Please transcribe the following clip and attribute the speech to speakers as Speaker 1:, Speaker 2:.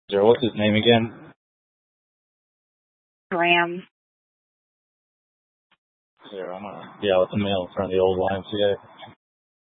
Speaker 1: What's his name again?
Speaker 2: Graham.
Speaker 1: Yeah, with the mail from the old YMCA.